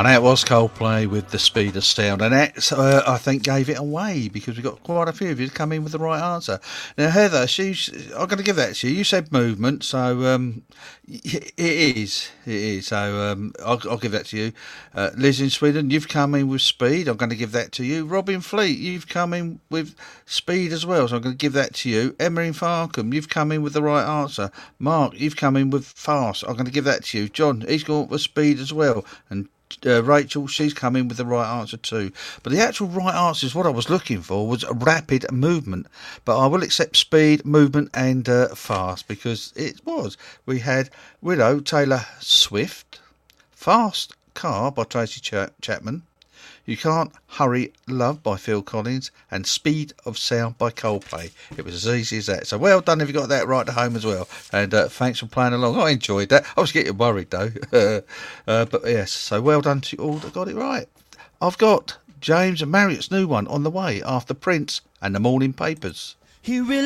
And that was Coldplay with The Speed of Sound, and that I think gave it away because we got quite a few of you to come in with the right answer. Now Heather, I'm going to give that to you. You said movement, so it is. So I'll give that to you. Liz in Sweden, you've come in with speed. I'm going to give that to you. Robin Fleet, you've come in with speed as well, so I'm going to give that to you. Emma in Farkham, you've come in with the right answer. Mark, you've come in with fast. I'm going to give that to you. John, he's gone with speed as well, and Rachel, she's come in with the right answer too. But the actual right answer is what I was looking for was rapid movement. But I will accept speed, movement and fast because it was. We had Willow Taylor Swift, Fast Car by Tracy Chapman, You Can't Hurry Love by Phil Collins, and Speed of Sound by Coldplay. It was as easy as that. So well done if you got that right at home as well. And thanks for playing along. I enjoyed that. I was getting worried though. But yes, so well done to all that got it right. I've got James and Marriott's new one on the way after Prince and the Morning Papers.